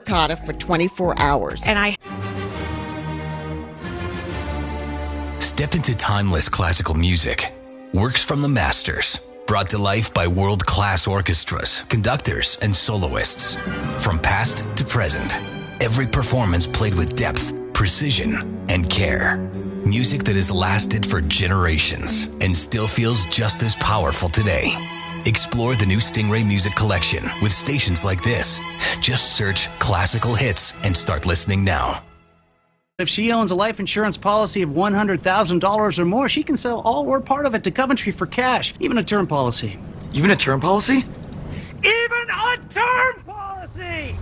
Toccata for 24 hours. Step into timeless classical music. Works from the masters. Brought to life by world-class orchestras, conductors, and soloists. From past to present, every performance played with depth, precision, and care. Music that has lasted for generations and still feels just as powerful today. Explore the new Stingray Music Collection with stations like this. Just search classical hits and start listening now. If she owns a life insurance policy of $100,000 or more, she can sell all or part of it to Coventry for cash, even a term policy. Even a term policy? Even a term policy!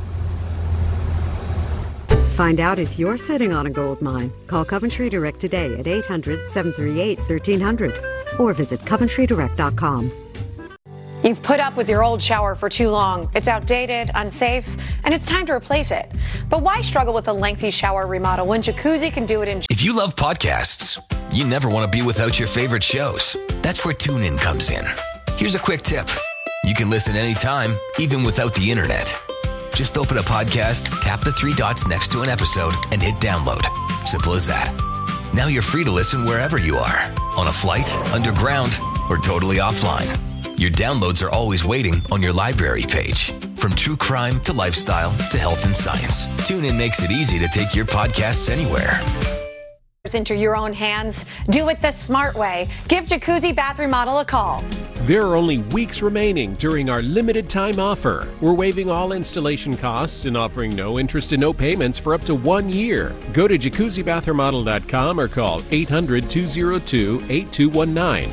Find out if you're sitting on a gold mine. Call Coventry Direct today at 800-738-1300 or visit coventrydirect.com. You've put up with your old shower for too long. It's outdated, unsafe, and it's time to replace it. But why struggle with a lengthy shower remodel when Jacuzzi can do it in... If you love podcasts, you never want to be without your favorite shows. That's where TuneIn comes in. Here's a quick tip. You can listen anytime, even without the internet. Just open a podcast, tap the three dots next to an episode, and hit download. Simple as that. Now you're free to listen wherever you are. On a flight, underground, or totally offline. Your downloads are always waiting on your library page. From true crime to lifestyle to health and science, TuneIn makes it easy to take your podcasts anywhere. Into your own hands. Do it the smart way. Give Jacuzzi Bath Remodel a call. There are only weeks remaining during our limited time offer. We're waiving all installation costs and offering no interest and no payments for up to 1 year. Go to jacuzzibathremodel.com or call 800-202-8219.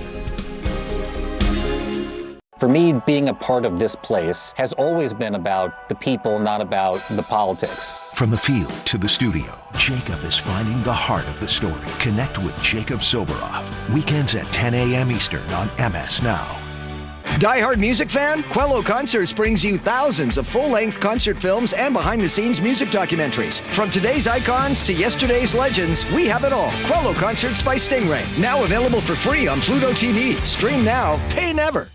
For me, being a part of this place has always been about the people, not about the politics. From the field to the studio, Jacob is finding the heart of the story. Connect with Jacob Soboroff. Weekends at 10 a.m. Eastern on MS Now. Die-hard music fan? Quello Concerts brings you thousands of full-length concert films and behind-the-scenes music documentaries. From today's icons to yesterday's legends, we have it all. Quello Concerts by Stingray. Now available for free on Pluto TV. Stream now, pay never.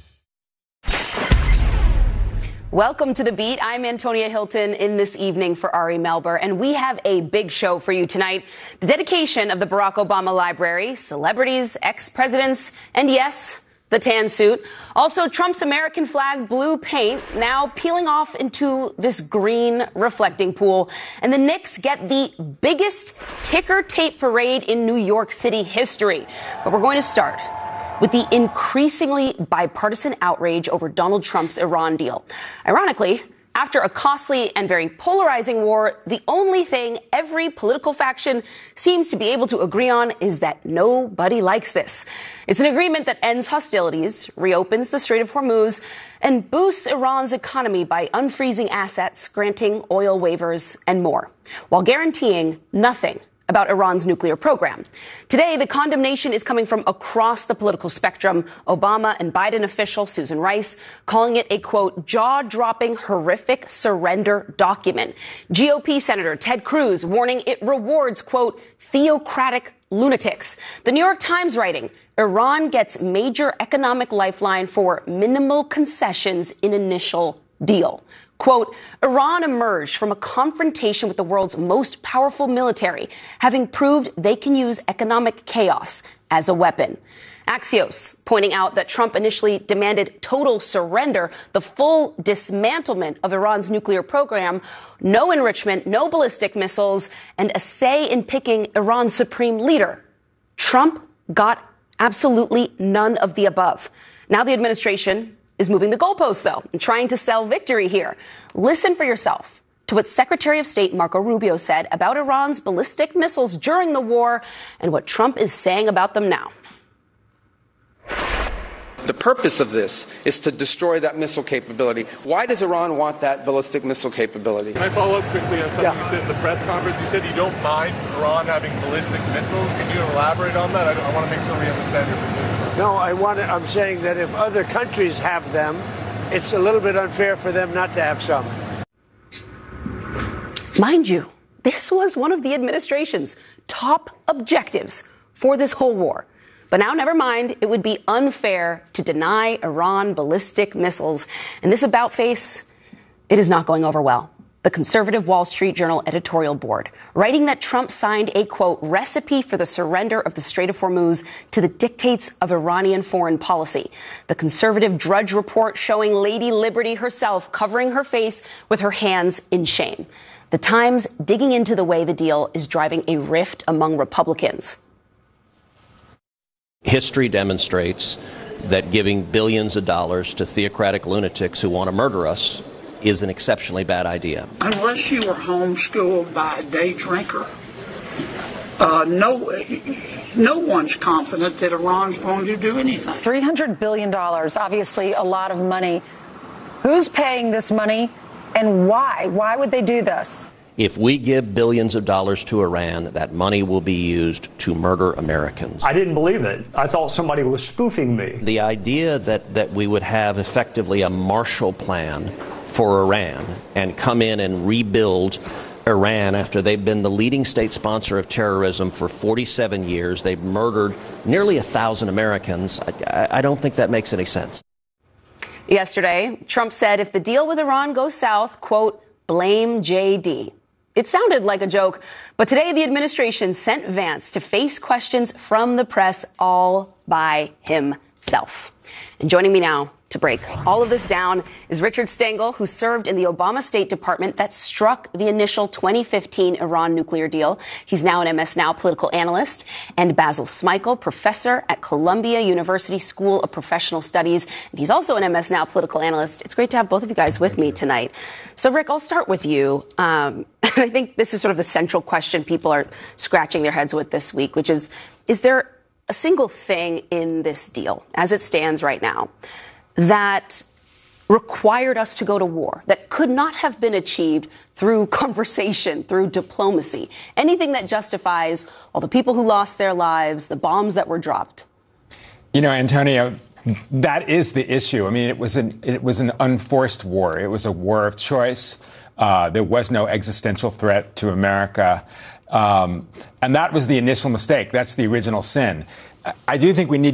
Welcome to The Beat. I'm Antonia Hilton in this evening for Ari Melber, and we have a big show for you tonight. The dedication of the Barack Obama Library, celebrities, ex-presidents, and yes, the tan suit. Also, Trump's American flag blue paint now peeling off into this green reflecting pool. And the Knicks get the biggest ticker tape parade in New York City history. But we're going to start with the increasingly bipartisan outrage over Donald Trump's Iran deal. Ironically, after a costly and very polarizing war, the only thing every political faction seems to be able to agree on is that nobody likes this. It's an agreement that ends hostilities, reopens the Strait of Hormuz, and boosts Iran's economy by unfreezing assets, granting oil waivers, and more, while guaranteeing nothing about Iran's nuclear program. Today, the condemnation is coming from across the political spectrum. Obama and Biden official Susan Rice calling it a, quote, jaw-dropping, horrific surrender document. GOP Senator Ted Cruz warning it rewards, quote, theocratic lunatics. The New York Times writing, Iran gets major economic lifeline for minimal concessions in initial deal. Quote, Iran emerged from a confrontation with the world's most powerful military, having proved they can use economic chaos as a weapon. Axios pointing out that Trump initially demanded total surrender, the full dismantlement of Iran's nuclear program, no enrichment, no ballistic missiles, and a say in picking Iran's supreme leader. Trump got absolutely none of the above. Now the administration is moving the goalposts, though, and trying to sell victory here. Listen for yourself to what Secretary of State Marco Rubio said about Iran's ballistic missiles during the war and what Trump is saying about them now. The purpose of this is to destroy that missile capability. Why does Iran want that ballistic missile capability? Can I follow up quickly on something you said in the press conference? You said you don't mind Iran having ballistic missiles. Can you elaborate on that? I want to make sure we understand your position. No, I'm saying that if other countries have them, it's a little bit unfair for them not to have some. Mind you, this was one of the administration's top objectives for this whole war. But now, never mind, it would be unfair to deny Iran ballistic missiles. And this about-face, it is not going over well. the conservative Wall Street Journal editorial board, writing that Trump signed a, quote, recipe for the surrender of the Strait of Hormuz to the dictates of Iranian foreign policy. The conservative Drudge Report showing Lady Liberty herself covering her face with her hands in shame. The Times digging into the way the deal is driving a rift among Republicans. History demonstrates that giving billions of dollars to theocratic lunatics who want to murder us is an exceptionally bad idea. Unless you were homeschooled by a day drinker, no one's confident that Iran's going to do anything. $300 billion, obviously a lot of money. Who's paying this money and why? Why would they do this? If we give billions of dollars to Iran, that money will be used to murder Americans. I didn't believe it. I thought somebody was spoofing me. The idea that we would have effectively a Marshall Plan for Iran and come in and rebuild Iran after they've been the leading state sponsor of terrorism for 47 years. They've murdered nearly 1,000 Americans. I don't think that makes any sense. Yesterday, Trump said if the deal with Iran goes south, quote, blame JD. It sounded like a joke, but today the administration sent Vance to face questions from the press all by himself. And joining me now to break all of this down is Richard Stengel, who served in the Obama State Department that struck the initial 2015 Iran nuclear deal. He's now an MS Now political analyst. And Basil Smikle, professor at Columbia University School of Professional Studies. And he's also an MS Now political analyst. It's great to have both of you guys with me tonight. So, Rick, I'll start with you. And I think this is sort of the central question people are scratching their heads with this week, which is there a single thing in this deal, as it stands right now, that required us to go to war, that could not have been achieved through conversation, through diplomacy, anything that justifies all the people who lost their lives, the bombs that were dropped? You know, Antonio, that is the issue. I mean, it was an unforced war. It was a war of choice. There was no existential threat to America. And that was the initial mistake. That's the original sin. I do think we need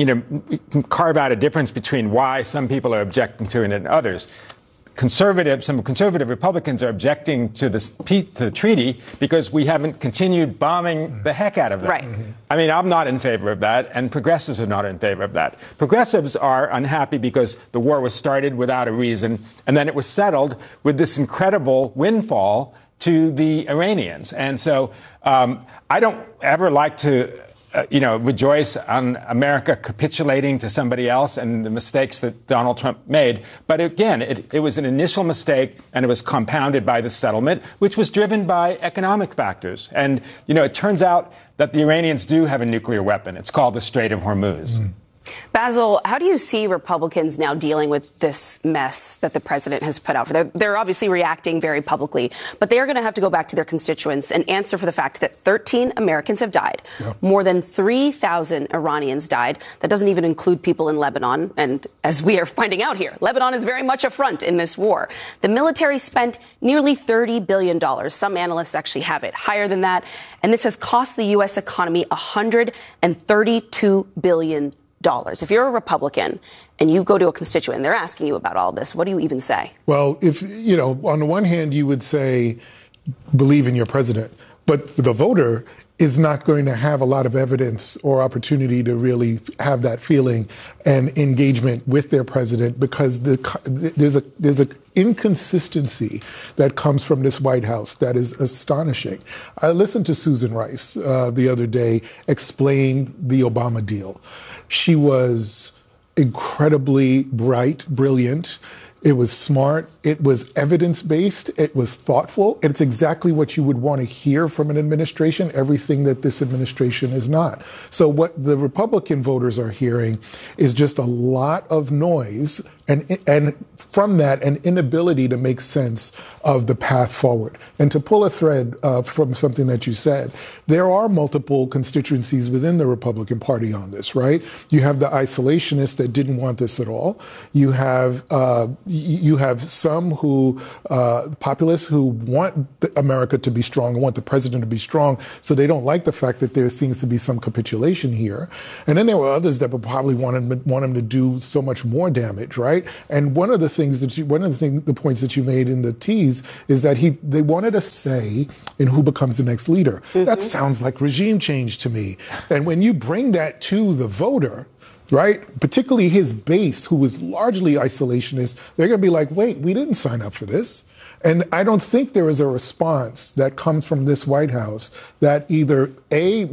to, carve out a difference between why some people are objecting to it and others. Some conservative Republicans are objecting to the treaty because we haven't continued bombing the heck out of them. Right. I mean, I'm not in favor of that, and progressives are not in favor of that. Progressives are unhappy because the war was started without a reason, and then it was settled with this incredible windfall to the Iranians. And so I don't ever like to rejoice on America capitulating to somebody else and the mistakes that Donald Trump made. But again, it was an initial mistake, and it was compounded by the settlement, which was driven by economic factors. And, it turns out that the Iranians do have a nuclear weapon. It's called the Strait of Hormuz. Basil, how do you see Republicans now dealing with this mess that the president has put out? They're obviously reacting very publicly, but they are going to have to go back to their constituents and answer for the fact that 13 Americans have died. Yep. More than 3,000 Iranians died. That doesn't even include people in Lebanon. And as we are finding out here, Lebanon is very much a front in this war. The military spent nearly $30 billion. Some analysts actually have it higher than that. And this has cost the U.S. economy $132 billion. If you're a Republican and you go to a constituent and they're asking you about all this, what do you even say? Well, if, on the one hand, you would say, believe in your president, but the voter is not going to have a lot of evidence or opportunity to really have that feeling and engagement with their president because there's a inconsistency that comes from this White House that is astonishing. I listened to Susan Rice the other day explain the Obama deal. She was incredibly bright, brilliant. It was smart. It was evidence-based. It was thoughtful. It's exactly what you would want to hear from an administration, everything that this administration is not. So what the Republican voters are hearing is just a lot of noise and from that, an inability to make sense of the path forward. And to pull a thread from something that you said, there are multiple constituencies within the Republican Party on this, right? You have the isolationists that didn't want this at all. You have some some populists who want America to be strong and want the president to be strong, so they don't like the fact that there seems to be some capitulation here. And then there were others that would probably want him to do so much more damage, right? And one of the points that you made in the tease is that they wanted a say in who becomes the next leader. Mm-hmm. That sounds like regime change to me. And when you bring that to the voter, right, particularly his base, who was largely isolationist, they're going to be like, wait, we didn't sign up for this. And I don't think there is a response that comes from this White House that either A,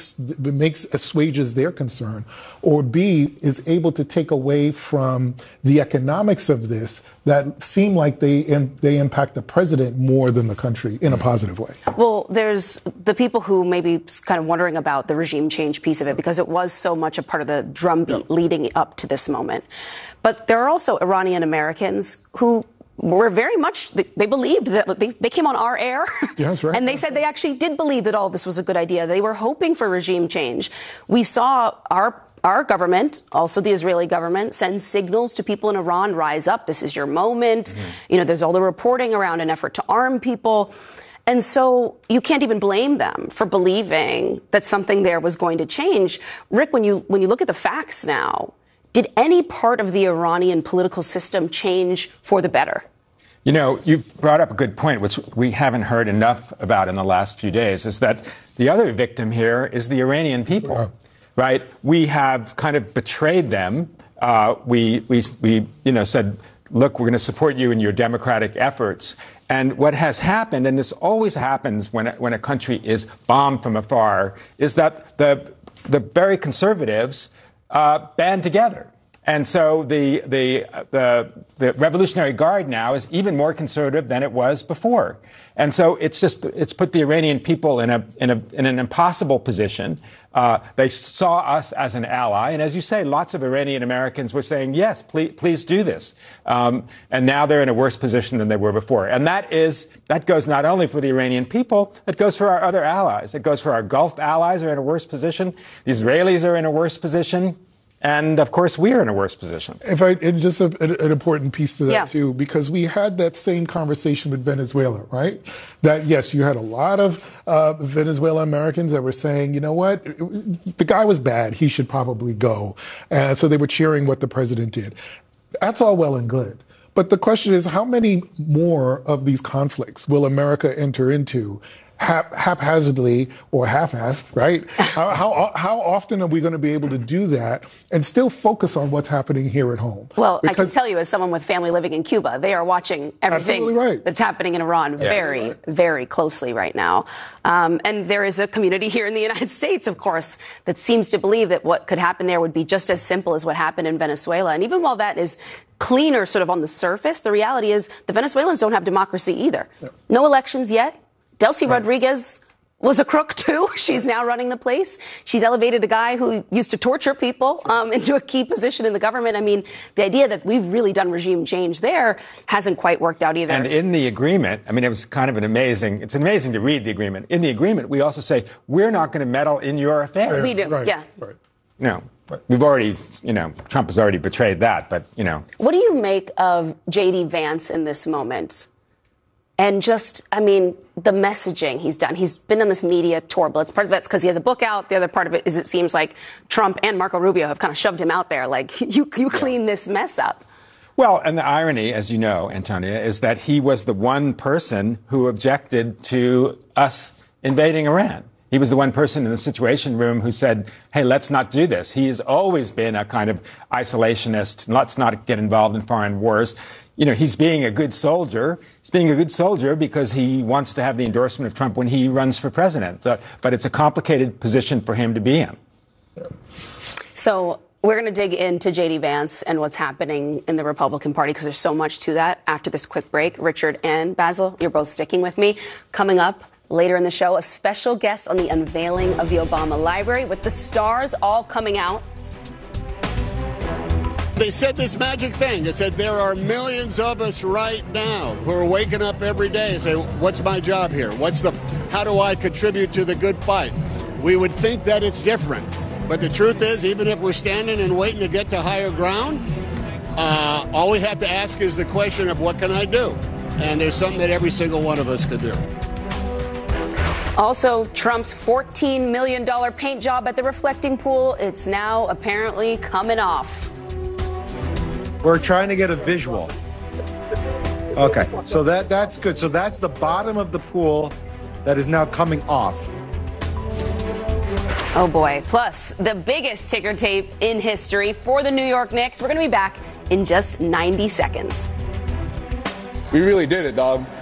assuages their concern, or B, is able to take away from the economics of this that seem like they impact the president more than the country in a positive way. Well, there's the people who may be kind of wondering about the regime change piece of it because it was so much a part of the drumbeat leading up to this moment. But there are also Iranian Americans who were very much, they believed that they came on our air. Yes, right. And they said they actually did believe that all this was a good idea. They were hoping for regime change. We saw our government, also the Israeli government, send signals to people in Iran, rise up, this is your moment. Mm-hmm. You know, there's all the reporting around an effort to arm people. And so you can't even blame them for believing that something there was going to change. Rick, when you look at the facts now, did any part of the Iranian political system change for the better? You know, you brought up a good point, which we haven't heard enough about in the last few days, is that the other victim here is the Iranian people, right? We have kind of betrayed them. We said, look, we're going to support you in your democratic efforts. And what has happened, and this always happens when a country is bombed from afar, is that the very conservatives band together. And so the Revolutionary Guard now is even more conservative than it was before. And so it's put the Iranian people in an impossible position. They saw us as an ally. And as you say, lots of Iranian Americans were saying, yes, please do this. And now they're in a worse position than they were before. And that goes not only for the Iranian people, it goes for our other allies. It goes for our Gulf allies are in a worse position. The Israelis are in a worse position. And, of course, we are in a worse position. And just an important piece to that, too, because we had that same conversation with Venezuela, right? That, yes, you had a lot of Venezuelan Americans that were saying, you know what, the guy was bad, he should probably go. And so they were cheering what the president did. That's all well and good. But the question is, how many more of these conflicts will America enter into haphazardly or half-assed, right? How often are we going to be able to do that and still focus on what's happening here at home? Well, I can tell you, as someone with family living in Cuba, they are watching everything that's happening in Iran very, very closely right now. And there is a community here in the United States, of course, that seems to believe that what could happen there would be just as simple as what happened in Venezuela. And even while that is cleaner sort of on the surface, the reality is the Venezuelans don't have democracy either. No elections yet. Delcy Rodriguez was a crook, too. She's now running the place. She's elevated a guy who used to torture people into a key position in the government. I mean, the idea that we've really done regime change there hasn't quite worked out either. And in the agreement, I mean, it was kind of it's amazing to read the agreement. In the agreement, we also say, we're not going to meddle in your affairs. We do, yeah. No. We've already, Trump has already betrayed that, but, What do you make of J.D. Vance in this moment? And just, the messaging he's done. He's been on this media tour blitz. Part of that's because he has a book out. The other part of it is it seems like Trump and Marco Rubio have kind of shoved him out there. Like, you clean this mess up. Well, and the irony, as you know, Antonia, is that he was the one person who objected to us invading Iran. He was the one person in the Situation Room who said, hey, let's not do this. He has always been a kind of isolationist. Let's not get involved in foreign wars. He's being a good soldier. He's being a good soldier because he wants to have the endorsement of Trump when he runs for president. But it's a complicated position for him to be in. So we're going to dig into J.D. Vance and what's happening in the Republican Party because there's so much to that after this quick break. Richard and Basil, you're both sticking with me. Coming up later in the show, a special guest on the unveiling of the Obama Library with the stars all coming out. They said this magic thing. It said there are millions of us right now who are waking up every day and say, what's my job here? How do I contribute to the good fight? We would think that it's different. But the truth is, even if we're standing and waiting to get to higher ground, All we have to ask is the question of what can I do? And there's something that every single one of us could do. Also, Trump's $14 million paint job at the reflecting pool, it's now apparently coming off. We're trying to get a visual. Okay, so that's good. So that's the bottom of the pool that is now coming off. Oh boy. Plus, the biggest ticker tape in history for the New York Knicks. We're going to be back in just 90 seconds. We really did it, dog.